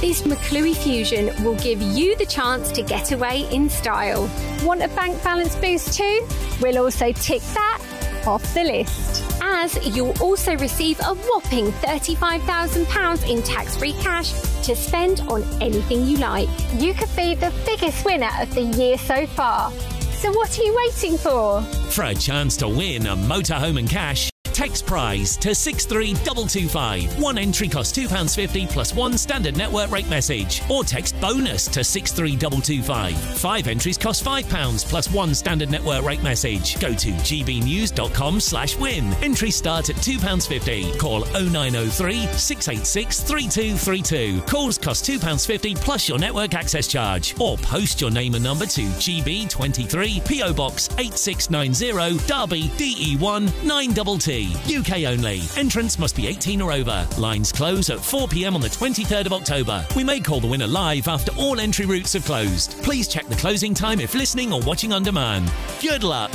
This McClue Fusion will give you the chance to get away in style. Want a bank balance boost too? We'll also tick that off the list. As you'll also receive a whopping £35,000 in tax-free cash to spend on anything you like. You could be the biggest winner of the year so far. So what are you waiting for? For a chance to win a motorhome and cash, text prize to 63225. One entry costs £2.50 plus one standard network rate message. Or text bonus to 63225. 5 entries cost £5 plus one standard network rate message. Go to gbnews.com/win. Entries start at £2.50. Call 0903 686 3232. Calls cost £2.50 plus your network access charge. Or post your name and number to GB23 PO Box 8690 Derby DE1 9TT. UK only. Entrance must be 18 or over. Lines close at 4 p.m. on the 23rd of October. We may call the winner live after all entry routes have closed. Please check the closing time if listening or watching on demand. Good luck.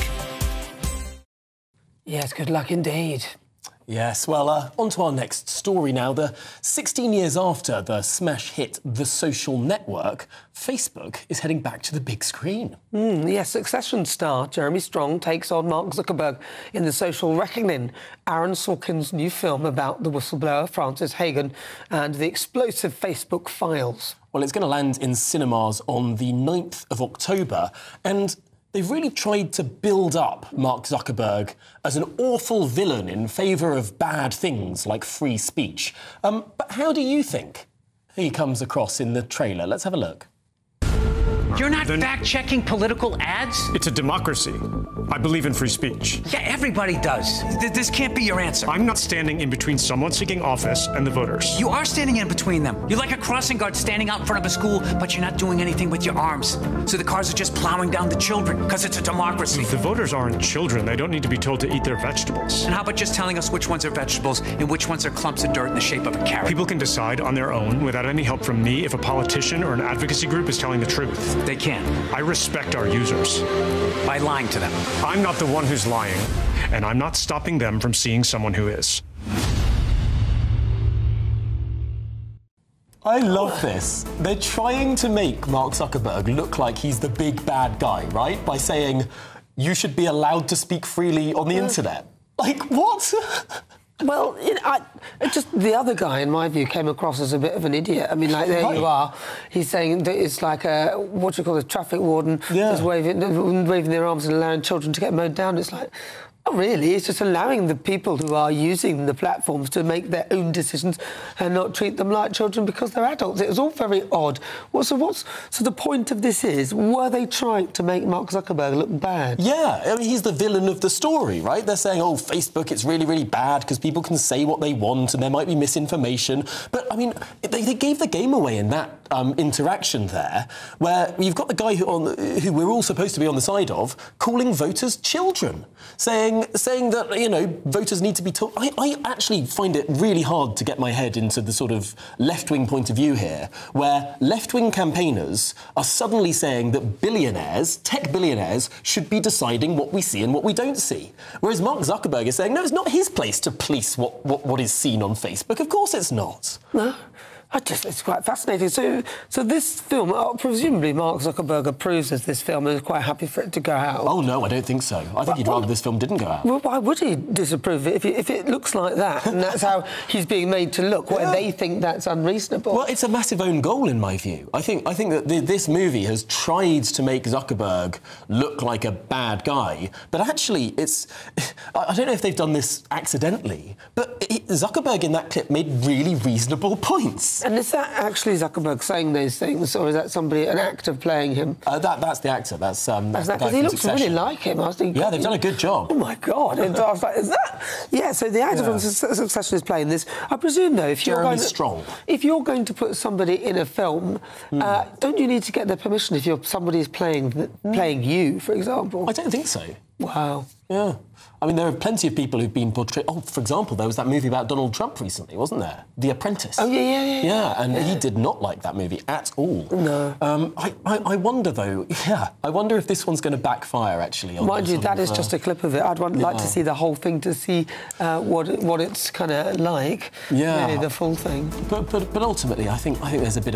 Yes, good luck indeed. Yes, well, on to our next story now. 16 years after the smash hit The Social Network, Facebook is heading back to the big screen. Yes, Succession star Jeremy Strong takes on Mark Zuckerberg in The Social Reckoning, Aaron Sorkin's new film about the whistleblower Frances Haugen and the explosive Facebook files. Well, it's going to land in cinemas on the 9th of October, and they've really tried to build up Mark Zuckerberg as an awful villain in favour of bad things like free speech. But how do you think he comes across in the trailer? Let's have a look. You're not fact-checking political ads? It's a democracy. I believe in free speech. Yeah, everybody does. This can't be your answer. I'm not standing in between someone seeking office and the voters. You are standing in between them. You're like a crossing guard standing out in front of a school, but you're not doing anything with your arms. So the cars are just plowing down the children, because it's a democracy. The voters aren't children. They don't need to be told to eat their vegetables. And how about just telling us which ones are vegetables and which ones are clumps of dirt in the shape of a carrot? People can decide on their own without any help from me if a politician or an advocacy group is telling the truth. They can. I respect our users. By lying to them. I'm not the one who's lying, and I'm not stopping them from seeing someone who is. I love this. They're trying to make Mark Zuckerberg look like he's the big bad guy, right? By saying, you should be allowed to speak freely on the internet. Like, what? Well, you know, just the other guy, in my view, came across as a bit of an idiot. I mean, like, there you are. He's saying that it's like a, what do you call it, a traffic warden just waving their arms and allowing children to get mowed down. It's like, not really. It's just allowing the people who are using the platforms to make their own decisions and not treat them like children because they're adults. It was all very odd. So the point of this is, were they trying to make Mark Zuckerberg look bad? Yeah, I mean, he's the villain of the story, right? They're saying, oh, Facebook, it's really, really bad because people can say what they want and there might be misinformation. But, I mean, they gave the game away in that interaction there, where you've got the guy who we're all supposed to be on the side of, calling voters children, saying that, you know, voters need to be taught. I actually find it really hard to get my head into the sort of left-wing point of view here, where left-wing campaigners are suddenly saying that billionaires, tech billionaires, should be deciding what we see and what we don't see. Whereas Mark Zuckerberg is saying, no, it's not his place to police what is seen on Facebook. Of course it's not. No. It's quite fascinating. So this film, presumably Mark Zuckerberg approves of this film and is quite happy for it to go out. Oh, no, I don't think so. I think he'd rather this film didn't go out. Well, why would he disapprove it if it looks like that and that's how he's being made to look, where they think that's unreasonable? Well, it's a massive own goal, in my view. I think that this movie has tried to make Zuckerberg look like a bad guy, but actually it's... I don't know if they've done this accidentally, but Zuckerberg in that clip made really reasonable points. And is that actually Zuckerberg saying those things, or is that an actor playing him? That's the actor. That's the guy because he looks Succession. really like him. I was thinking, yeah, they've done a good job. Oh my God! I was like, is that? Yeah. So the actor from Succession is playing this. I presume, though, if you're going to put somebody in a film, don't you need to get their permission if somebody is playing you, for example? I don't think so. Wow. Yeah. I mean, there are plenty of people who've been portrayed... Oh, for example, there was that movie about Donald Trump recently, wasn't there? The Apprentice. Oh, yeah. Yeah, and he did not like that movie at all. No. I wonder, though... Yeah, I wonder if this one's going to backfire, actually. Mind you, that is just a clip of it. I'd like to see the whole thing to see what it's kind of like. Yeah. Really, the full thing. But ultimately, I think there's a bit of